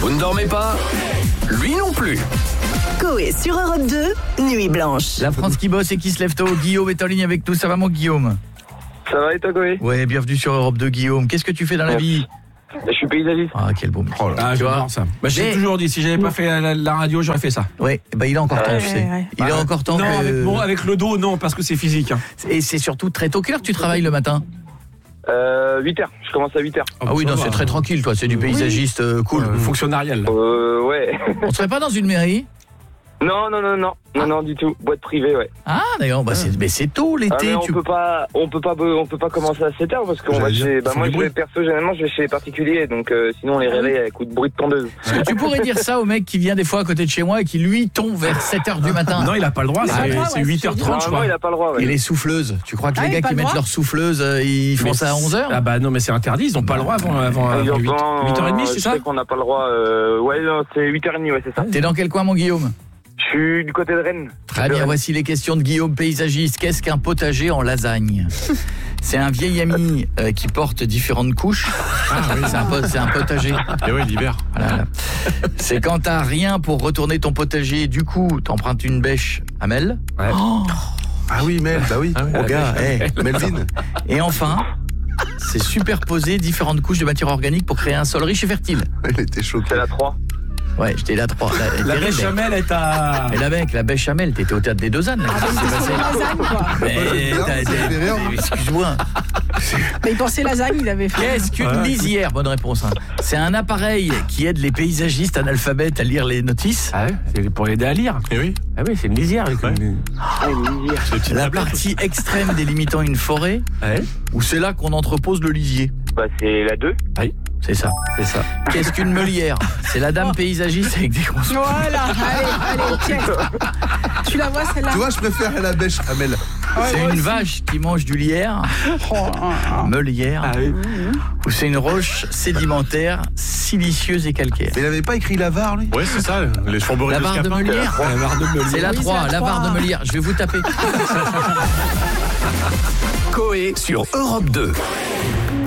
Vous ne dormez pas? Lui non plus. Coé sur Europe 2, Nuit Blanche. La France qui bosse et qui se lève tôt. Guillaume est en ligne avec nous. Ça va mon Guillaume? Ça va et toi, Coé? Ouais, bienvenue sur Europe 2 Guillaume. Qu'est-ce que tu fais dans la vie? Je suis paysagiste. Ah, quel beau métier. Ah, tu vois j'adore ça. Bah, j'ai toujours dit, si j'avais pas fait la radio, j'aurais fait ça. Ouais, bah il a encore temps, tu sais. Il a encore temps. Non, que... avec le dos, non, parce que c'est physique. Hein. Et c'est surtout très tôt. Quelle heure tu travailles le matin? 8h, je commence à 8h. Ah oui, non, c'est très tranquille, toi. C'est du paysagiste cool. Fonctionnarial. Là. Ouais. On serait pas dans une mairie? Non, du tout. Boîte privée, ouais. Ah, d'ailleurs, bah c'est tôt l'été. On peut pas commencer à 7h parce qu'on va chez. Bah, moi, généralement, je vais chez les particuliers, donc sinon, on les réveille avec coup de bruit de tondeuse. Est-ce que tu pourrais dire ça au mec qui vient des fois à côté de chez moi et qui lui tombe vers 7h du matin? Non, il a pas le droit, c'est 8h30, je crois. Non, il a pas le droit, ouais. Et les souffleuses, tu crois que les gars qui mettent leurs souffleuses, ils font ça à 11h? Ah bah non, mais c'est interdit, ils ont pas le droit avant 8h30, c'est ça? Je sais qu'on n'a pas le droit. Ouais, non, c'est 8h30, ouais, c'est ça. T'es dans quel coin, mon Guillaume? Je suis du côté de Rennes. Très bien, voici les questions de Guillaume, paysagiste. Qu'est-ce qu'un potager en lasagne? C'est un vieil ami qui porte différentes couches. Ah oui, c'est un potager. Et oui, l'hiver. Voilà. C'est quand t'as rien pour retourner ton potager, du coup, t'empruntes une bêche à Mel. Ouais. Oh, Ah oui, Mel, bah oui. oh gars, Melvin. Et enfin, c'est superposer différentes couches de matière organique pour créer un sol riche et fertile. Il était choqué. C'est la 3. Ouais, j'étais là 3. La béchamel est à... Mais là, mec, la béchamel, t'étais au théâtre des Deux Ânes. Excuse-moi. Mais il pensait lasagne, il avait fait. Qu'est-ce qu'une lisière? Bonne réponse. Hein. C'est un appareil qui aide les paysagistes analphabètes à lire les notices. Ah ouais, c'est pour aider à lire. Et oui. Ah oui, c'est une lisière. La partie extrême délimitant une forêt, où c'est là qu'on entrepose le lisier. Bah, c'est la 2. Oui, c'est ça. Qu'est-ce qu'une meulière? C'est la dame paysagiste avec des grosses... Voilà, allez, tiens. Tu la vois celle-là? Tu vois, je préfère la bêche à Mel. C'est une vache qui mange du lierre, meulière, ou c'est une roche sédimentaire, silicieuse et calcaire. Mais il avait pas écrit l'avare, lui? Ouais, c'est ça, les fourberies La de barre de Scapin. Meulière. C'est la 3, la barre de Meulière. Je vais vous taper. Coé sur Europe 2.